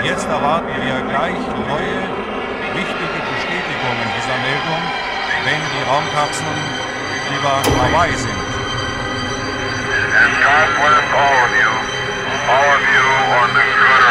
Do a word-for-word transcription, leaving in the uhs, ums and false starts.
Jetzt erwarten wir gleich neue, wichtige Bestätigungen dieser Meldung, wenn die Raumkapseln über Hawaii sind. And God bless all of you, all of you on this good